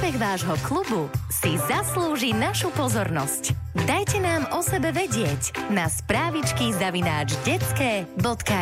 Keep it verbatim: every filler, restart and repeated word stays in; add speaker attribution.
Speaker 1: úspech vášho klubu si zaslúži našu pozornosť. Dajte nám o sebe vedieť na správičky zavináč detské bodka